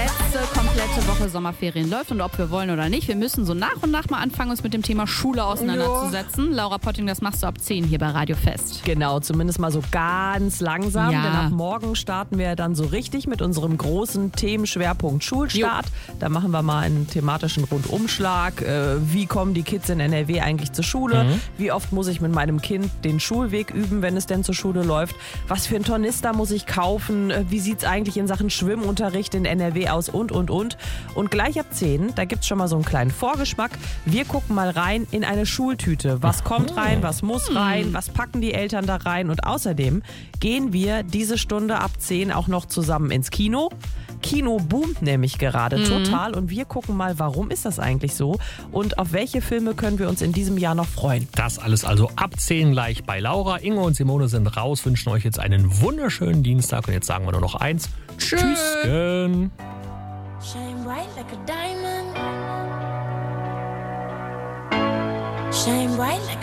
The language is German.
letzte komplette Woche Sommerferien läuft und ob wir wollen oder nicht, wir müssen so nach und nach mal anfangen, uns mit dem Thema Schule auseinanderzusetzen. Laura Potting, das machst du ab 10 hier bei Radio Fest. Genau, zumindest mal so ganz langsam, denn ab morgen starten wir dann so richtig mit unserem großen Themenschwerpunkt Schulstart. Da machen wir mal einen thematischen Rundumschlag. Wie kommen die Kids in NRW eigentlich zur Schule? Wie oft muss ich mit meinem Kind den Schulweg üben, wenn es denn zur Schule läuft? Was für ein Tornister muss ich kaufen? Wie sieht es eigentlich in Sachen Schwimmunterricht in NRW aus? Und. Und gleich ab 10, da gibt es schon mal so einen kleinen Vorgeschmack. Wir gucken mal rein in eine Schultüte. Was kommt rein, was muss rein, was packen die Eltern da rein? Und außerdem gehen wir diese Stunde ab 10 auch noch zusammen ins Kino. Kino boomt nämlich gerade total und wir gucken mal, warum ist das eigentlich so und auf welche Filme können wir uns in diesem Jahr noch freuen. Das alles also ab 10 gleich bei Laura. Ingo und Simone sind raus, wünschen euch jetzt einen wunderschönen Dienstag und jetzt sagen wir nur noch eins. Tschüsschen. Shine bright like a diamond. Shine bright like